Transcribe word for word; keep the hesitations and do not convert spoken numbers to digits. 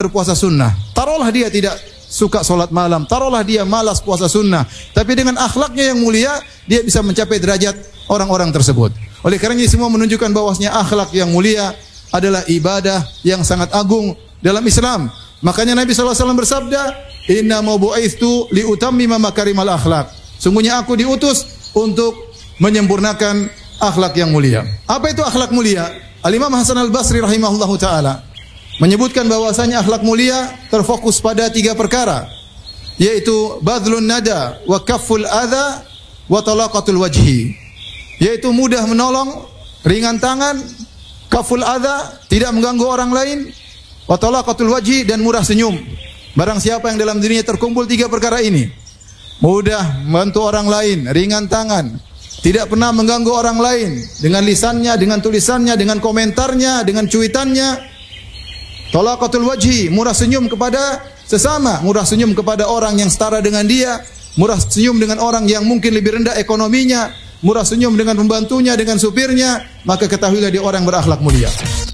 berpuasa sunnah. Taruhlah dia tidak suka solat malam, taruhlah dia malas puasa sunnah, tapi dengan akhlaknya yang mulia, dia bisa mencapai derajat orang-orang tersebut. Oleh karena ini semua menunjukkan bahwasanya akhlak yang mulia adalah ibadah yang sangat agung dalam Islam. Makanya Nabi sallallahu alaihi wasallam bersabda, "Inna ma bu'itsu li utammima makarimal akhlak." Sungguhnya aku diutus untuk menyempurnakan akhlak yang mulia. Apa itu akhlak mulia? Al-Imam Hasan Al-Basri rahimahullahu taala menyebutkan bahwasanya akhlak mulia terfokus pada tiga perkara, yaitu badlun nada wa kafful adza wa talaqatul wajhi, yaitu mudah menolong, ringan tangan, kaful adza, tidak mengganggu orang lain, wa talaqatul wajhi, dan murah senyum. Barang siapa yang dalam dirinya terkumpul tiga perkara ini, mudah membantu orang lain, ringan tangan, tidak pernah mengganggu orang lain dengan lisannya, dengan tulisannya, dengan komentarnya, dengan cuitannya, talaqatul wajhi, murah senyum kepada sesama, murah senyum kepada orang yang setara dengan dia, murah senyum dengan orang yang mungkin lebih rendah ekonominya, murah senyum dengan pembantunya, dengan supirnya, maka ketahuilah dia orang berakhlak mulia.